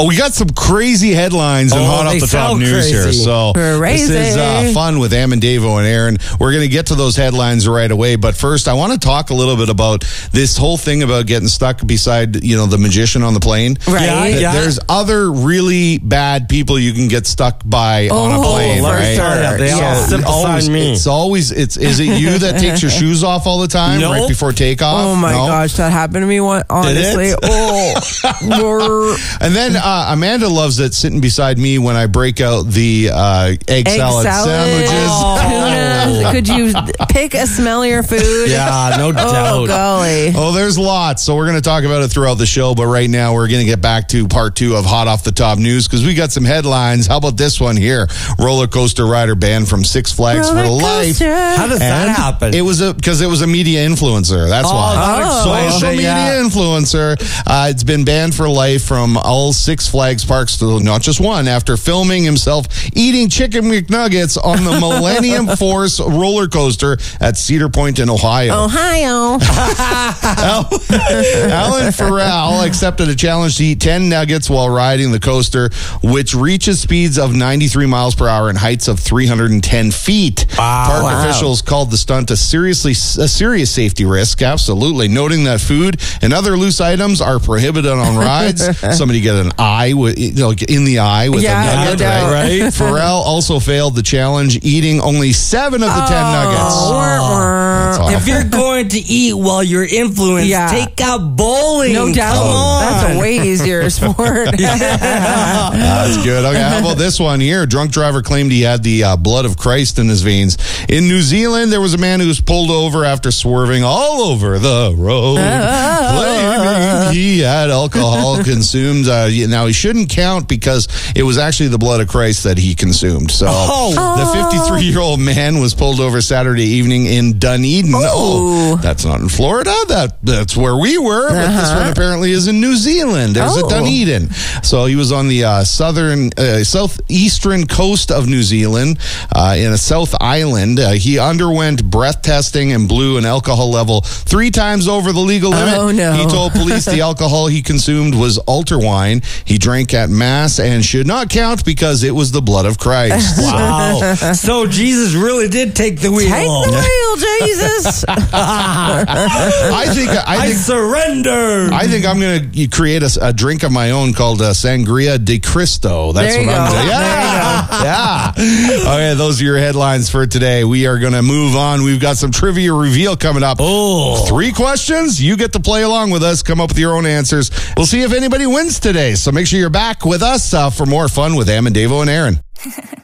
We got some crazy headlines and hot off the top news here. So Crazy. This is fun with Am and Davo and Aaron. We're going to get to those headlines right away. But first, I want to talk a little bit about this whole thing about getting stuck beside, the magician on the plane. Right. Yeah. There's other really bad people you can get stuck by on a plane, let me right? start out. They all sit beside me. Is it you that takes your shoes off all the time Nope. right before takeoff? Oh my No? gosh, that happened to me once. Honestly, And then Amanda loves it sitting beside me when I break out the egg salad sandwiches. Tuna. Could you pick a smellier food? Yeah, no Oh doubt. golly. Oh, there's lots. So we're going to talk about it throughout the show. But right now, we're going to get back to part 2 of Hot Off the Top News because we got some headlines. How about this one here? Roller coaster rider banned from Six Flags for life. How does that happen? It was because it was a media influencer. That's why. That explains Social it, media influencer. It's been banned for life from all Six Flags parks, not just one, after filming himself eating chicken McNuggets on the Millennium Force roller coaster at Cedar Point in Ohio. Alan Farrell accepted a challenge to eat 10 nuggets while riding the coaster, which reaches speeds of 93 miles per hour and heights of 310 feet. Park officials called the stunt a serious safety risk, absolutely, noting that food and other loose items are prohibited on rides. Somebody get an eye with, in the eye with a nugget, right? Farrell also failed the challenge, eating only 7 of the 10 nuggets. If you're going to eat while you're influenced, take out bowling. No doubt. Come on. That's a way easier sport. That's good. Okay, how about this one here? Drunk driver claimed he had the blood of Christ in his veins. In New Zealand, there was a man who was pulled over after swerving all over the road, claiming he had alcohol consumed. Now, he shouldn't count because it was actually the blood of Christ that he consumed. So the 53-year-old man was pulled over Saturday evening in Dunedin. Oh, that's not in Florida. That's where we were. But this one apparently is in New Zealand. There's a Dunedin. So he was on the southeastern coast of New Zealand in a South Island. He underwent breath testing and blew an alcohol level 3 times over the legal limit. Oh, no. He told police the alcohol he consumed was altar wine. He drank at Mass and should not count because it was the blood of Christ. Wow. So Jesus really did take the wheel. Take the wheel, Jesus. I surrender. I think I'm going to create a drink of my own called Sangria de Cristo. That's what I'm doing. Yeah. Okay, those are your headlines for today. We are going to move on. We've got some trivia reveal coming up. 3 questions. You get to play along with us. Come up with your own answers. We'll see if anybody wins today. So make sure you're back with us for more fun with Am and Davo and Aaron.